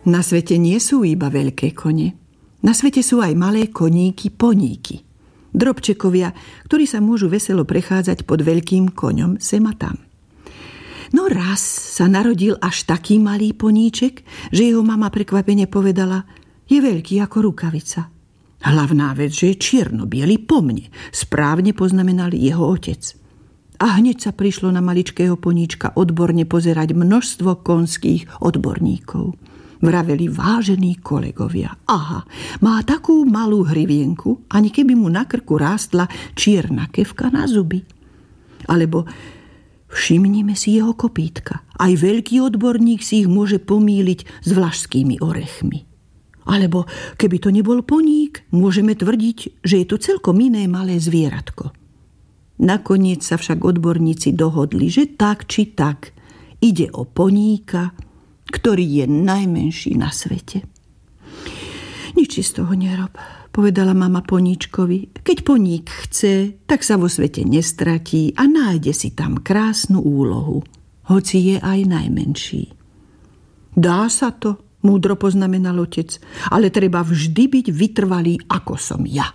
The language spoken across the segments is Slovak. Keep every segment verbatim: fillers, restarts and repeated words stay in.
Na svete nie sú iba veľké kone. Na svete sú aj malé koníky, poníky. Drobčekovia, ktorí sa môžu veselo prechádzať pod veľkým koňom sem a tam. No raz sa narodil až taký malý poníček, že jeho mama prekvapene povedala: je veľký ako rukavica. Hlavná vec, že je čierno-biely po mne, správne poznamenal jeho otec. A hneď sa prišlo na maličkého poníčka odborne pozerať množstvo konských odborníkov. Vraveli: vážení kolegovia, aha, má takú malú hrivienku, ani keby mu na krku rástla čierna kefka na zuby. Alebo všimnime si jeho kopítka. Aj veľký odborník si ich môže pomýliť s vlašskými orechmi. Alebo keby to nebol poník, môžeme tvrdiť, že je to celkom iné malé zvieratko. Nakoniec sa však odborníci dohodli, že tak či tak ide o poníka, ktorý je najmenší na svete. Nič z toho nerob, povedala mama poníčkovi. Keď poník chce, tak sa vo svete nestratí a nájde si tam krásnu úlohu, hoci je aj najmenší. Dá sa to, múdro poznamenal otec, ale treba vždy byť vytrvalý, ako som ja.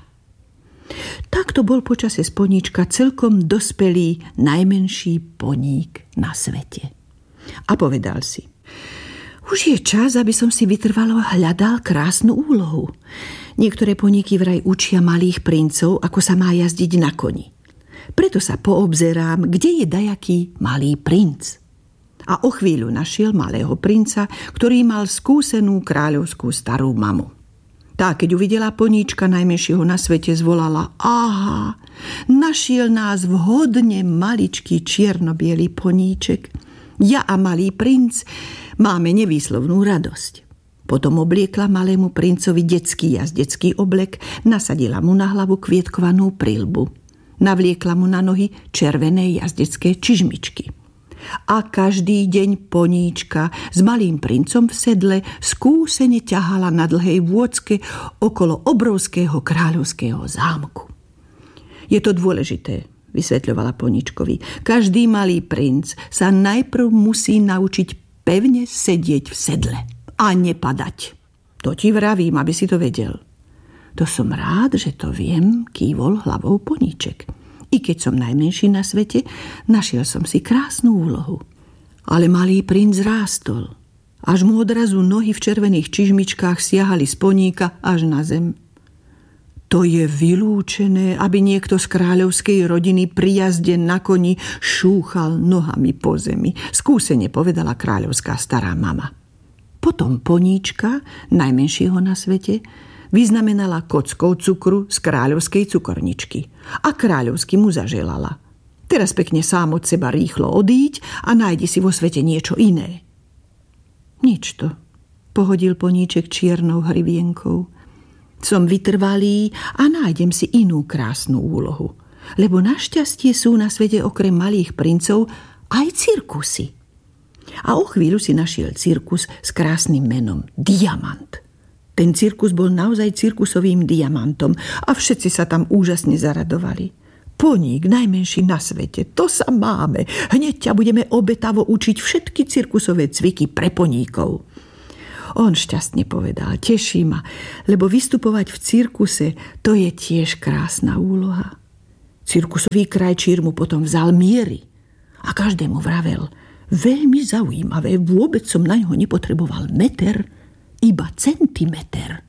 Takto bol počase z poníčka celkom dospelý najmenší poník na svete. A povedal si: už je čas, aby som si vytrvalo hľadal krásnu úlohu. Niektoré poníky vraj učia malých princov, ako sa má jazdiť na koni. Preto sa poobzerám, kde je dajaký malý princ. A o chvíľu našiel malého princa, ktorý mal skúsenú kráľovskú starú mamu. Tá, keď uvidela poníčka najmenšieho na svete, zvolala: aha, našiel nás vhodne maličký čierno-biely poníček. Ja a malý princ máme nevýslovnú radosť. Potom obliekla malému princovi detský jazdecký oblek, nasadila mu na hlavu kvietkovanú prilbu. Navliekla mu na nohy červené jazdecké čižmičky. A každý deň poníčka s malým princom v sedle skúsene ťahala na dlhej vôdzke okolo obrovského kráľovského zámku. Je to dôležité, vysvetľovala poníčkovi. Každý malý princ sa najprv musí naučiť pevne sedieť v sedle a nepadať. To ti vravím, aby si to vedel. To som rád, že to viem, kývol hlavou poníček. I keď som najmenší na svete, našiel som si krásnu úlohu. Ale malý princ rástol. Až mu odrazu nohy v červených čižmičkách siahali z poníka až na zem. To je vylúčené, aby niekto z kráľovskej rodiny pri jazde na koni šúchal nohami po zemi, skúsene povedala kráľovská stará mama. Potom poníčka, najmenšieho na svete, vyznamenala kockou cukru z kráľovskej cukorničky a kráľovsky mu zaželala: teraz pekne sám od seba rýchlo odíď a nájdi si vo svete niečo iné. Nič to, pohodil poníček čiernou hrivienkou. Som vytrvalý a nájdem si inú krásnu úlohu, lebo našťastie sú na svete okrem malých princov aj cirkusy. A o chvíľu si našiel cirkus s krásnym menom Diamant. Ten cirkus bol naozaj cirkusovým diamantom a všetci sa tam úžasne zaradovali. Poník, najmenší na svete, to sa máme. Hneď ťa budeme obetavo učiť všetky cirkusové cviky pre poníkov. On šťastne povedal: teší ma, lebo vystupovať v cirkuse, to je tiež krásna úloha. Cirkusový krajčír mu potom vzal miery a každému vravel: veľmi zaujímavé, vôbec som na ňo nepotreboval meter, iba centimeter.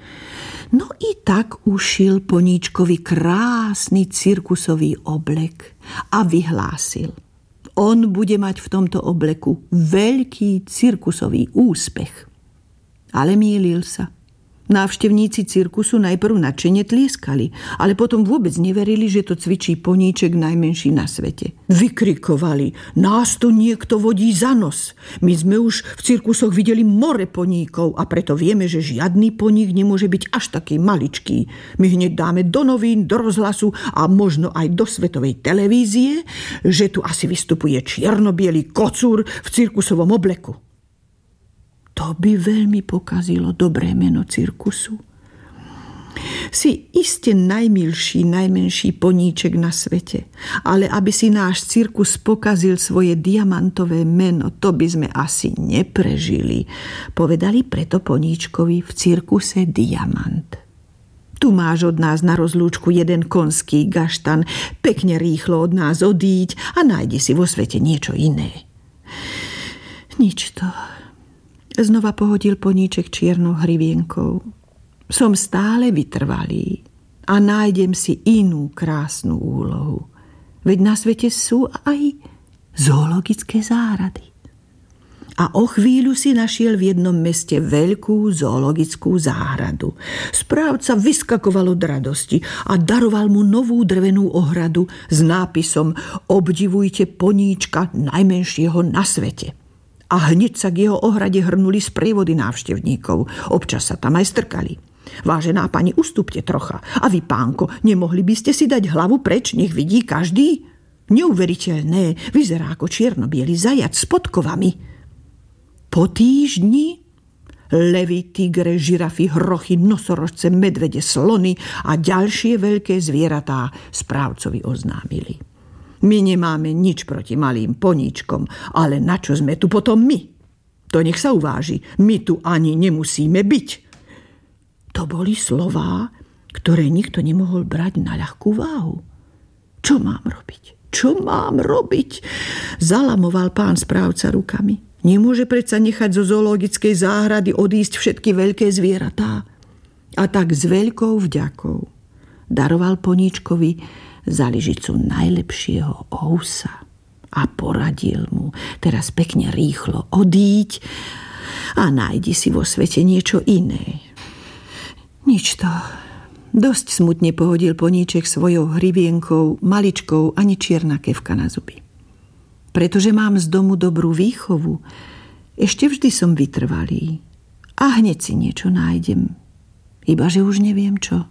No i tak ušil poníčkovi krásny cirkusový oblek a vyhlásil: on bude mať v tomto obleku veľký cirkusový úspech. Ale mýlil sa. Návštevníci cirkusu najprv nadšene tlieskali, ale potom vôbec neverili, že to cvičí poníček najmenší na svete. Vykrikovali: nás tu niekto vodí za nos. My sme už v cirkusoch videli more poníkov a preto vieme, že žiadny poník nemôže byť až taký maličký. My hneď dáme do novín, do rozhlasu a možno aj do svetovej televízie, že tu asi vystupuje čierno-biely kocúr v cirkusovom obleku. To by veľmi pokazilo dobré meno cirkusu. Si iste najmilší, najmenší poníček na svete, ale aby si náš cirkus pokazil svoje diamantové meno, to by sme asi neprežili, povedali preto poníčkovi v cirkuse Diamant. Tu máš od nás na rozlúčku jeden konský gaštan, pekne rýchlo od nás odíď a nájdi si vo svete niečo iné. Nič to. Znova pohodil poníček čiernou hrivienkou. Som stále vytrvalý a nájdem si inú krásnu úlohu. Veď na svete sú aj zoologické záhrady. A o chvíľu si našiel v jednom meste veľkú zoologickú záhradu. Správca vyskakoval od radosti a daroval mu novú drevenú ohradu s nápisom Obdivujte poníčka najmenšieho na svete. A hneď sa k jeho ohrade hrnuli sprievody návštevníkov. Občas sa tam aj strkali. Vážená pani, ustúpte trocha. A vy, pánko, nemohli by ste si dať hlavu preč, nech vidí každý? Neuveriteľné, vyzerá ako čierno-biely zajac s podkovami. Po týždni levy, tigre, žirafy, hrochy, nosorožce, medvede, slony a ďalšie veľké zvieratá správcovi oznámili. My nemáme nič proti malým poníčkom, ale na čo sme tu potom my? To nech sa uváži, my tu ani nemusíme byť. To boli slová, ktoré nikto nemohol brať na ľahkú váhu. Čo mám robiť? Čo mám robiť? Zalamoval pán správca rukami. Nemôže predsa nechať zo zoologickej záhrady odísť všetky veľké zvieratá. A tak s veľkou vďakou daroval poníčkovi za lyžicu najlepšieho ousa a poradil mu teraz pekne rýchlo odíď a nájdi si vo svete niečo iné. Nič to. Dosť smutne pohodil poníček svojou hrivienkou, maličkou ani čierna kefka na zuby. Pretože mám z domu dobrú výchovu, ešte vždy som vytrvalý a hneď si niečo nájdem. Ibaže už neviem čo.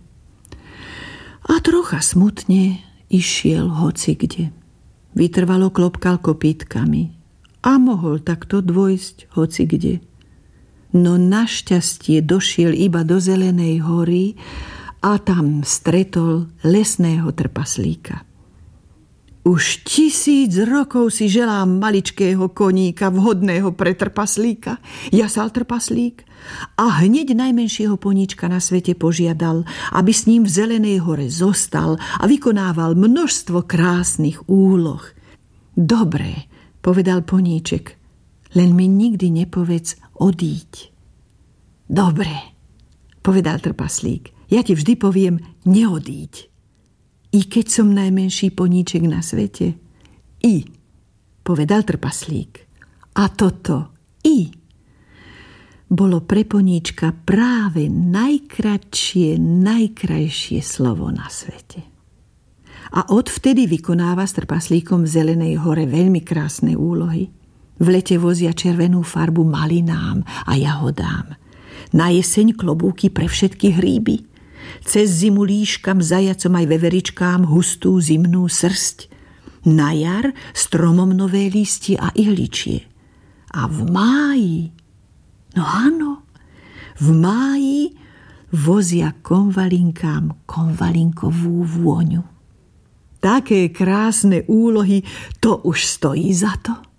A trocha smutne išiel hocikde. Vytrvalo klopkal kopýtkami a mohol takto dôjsť hocikde. No našťastie došiel iba do Zelenej hory a tam stretol lesného trpaslíka. Už tisíc rokov si želám maličkého koníka, vhodného pre trpaslíka, jasal trpaslík a hneď najmenšieho poníčka na svete požiadal, aby s ním v Zelenej hore zostal a vykonával množstvo krásnych úloh. Dobre, povedal poníček, len mi nikdy nepovedz odíď. Dobre, povedal trpaslík, ja ti vždy poviem neodíď. I keď som najmenší poníček na svete. I, povedal trpaslík. A toto i bolo pre poníčka práve najkratšie, najkrajšie slovo na svete. A odvtedy vykonáva s trpaslíkom v Zelenej hore veľmi krásne úlohy. V lete vozia červenú farbu malinám a jahodám. Na jeseň klobúky pre všetky hríby. Cez zimu líškam, zajacom aj veveričkám hustú zimnú srst. Na jar stromom nové lístie a ihličie. A v máji, no áno, v máji vozia konvalinkám konvalinkovú vôňu. Také krásne úlohy, to už stojí za to.